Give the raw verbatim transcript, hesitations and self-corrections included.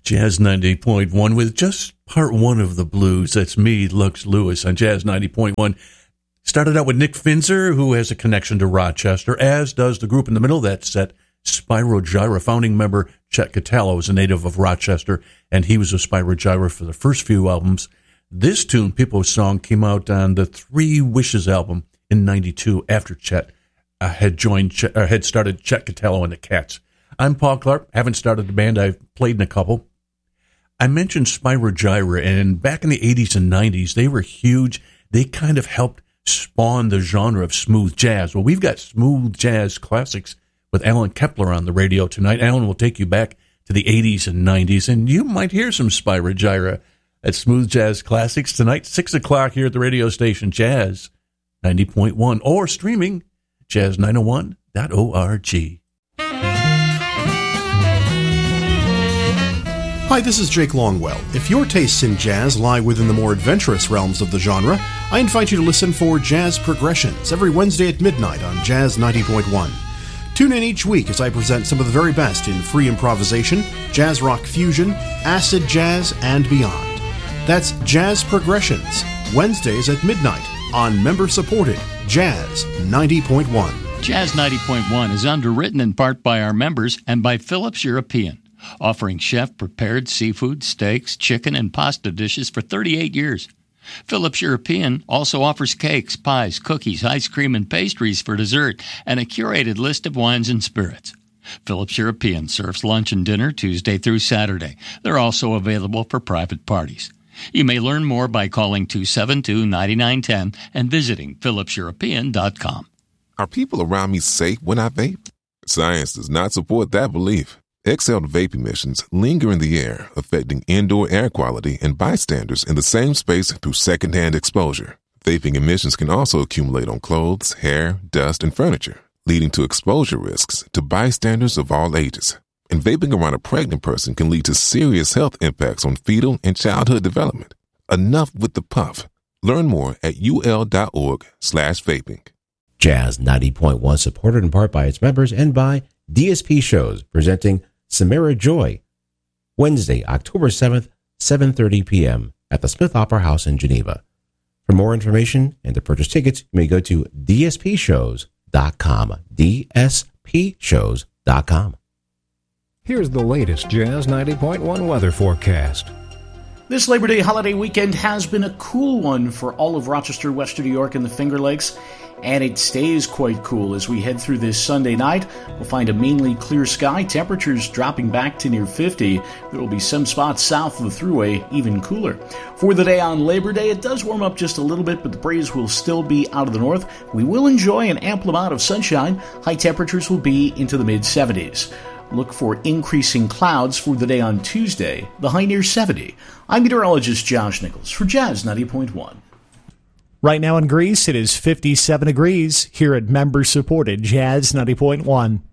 Jazz ninety point one with just part one of the blues. That's me, Lux Lewis, on Jazz ninety point one. Started out with Nick Finzer, who has a connection to Rochester, as does the group in the middle. That set, Spyro Gyra. Founding member Chet Cataldo is a native of Rochester, and he was a Spyro Gyra for the first few albums. This tune, People's Song, came out on the Three Wishes album in ninety-two after Chet uh, had joined, Chet, uh, had started Chet Cataldo and the Cats. I'm Paul Clark. Haven't started the band. I've played in a couple. I mentioned Spyro Gyra, and back in the eighties and nineties, they were huge. They kind of helped spawn the genre of smooth jazz. Well, we've got smooth jazz classics with Alan Kepler on the radio tonight. Alan will take you back to the eighties and nineties, and you might hear some Spyro Gyra at Smooth Jazz Classics tonight, six o'clock here at the radio station, Jazz ninety point one, or streaming, jazz nine oh one dot org. Hi, this is Jake Longwell. If your tastes in jazz lie within the more adventurous realms of the genre, I invite you to listen for Jazz Progressions every Wednesday at midnight on Jazz ninety point one. Tune in each week as I present some of the very best in free improvisation, jazz rock fusion, acid jazz, and beyond. That's Jazz Progressions, Wednesdays at midnight on member-supported Jazz ninety point one. Jazz ninety point one is underwritten in part by our members and by Phillips European, offering chef-prepared seafood, steaks, chicken, and pasta dishes for thirty-eight years. Phillips European also offers cakes, pies, cookies, ice cream, and pastries for dessert, and a curated list of wines and spirits. Phillips European serves lunch and dinner Tuesday through Saturday. They're also available for private parties. You may learn more by calling two seven two, nine nine one zero and visiting phillips european dot com. Are people around me safe when I vape? Science does not support that belief. Exhaled vape emissions linger in the air, affecting indoor air quality and bystanders in the same space through secondhand exposure. Vaping emissions can also accumulate on clothes, hair, dust, and furniture, leading to exposure risks to bystanders of all ages. And vaping around a pregnant person can lead to serious health impacts on fetal and childhood development. Enough with the puff. Learn more at ul.org slash vaping. Jazz ninety point one, supported in part by its members and by D S P Shows, presenting Samara Joy, Wednesday, October seventh, seven thirty p.m. at the Smith Opera House in Geneva. For more information and to purchase tickets, you may go to d s p shows dot com, d s p shows dot com. Here's the latest Jazz ninety point one weather forecast. This Labor Day holiday weekend has been a cool one for all of Rochester, Western New York, and the Finger Lakes, and it stays quite cool as we head through this Sunday night. We'll find a mainly clear sky, temperatures dropping back to near fifty. There will be some spots south of the Thruway even cooler. For the day on Labor Day, it does warm up just a little bit, but the breeze will still be out of the north. We will enjoy an ample amount of sunshine. High temperatures will be into the mid-seventies. Look for increasing clouds for the day on Tuesday, the high near seventy. I'm meteorologist Josh Nichols for Jazz ninety point one. Right now in Greece, it is fifty-seven degrees here at member-supported Jazz ninety point one.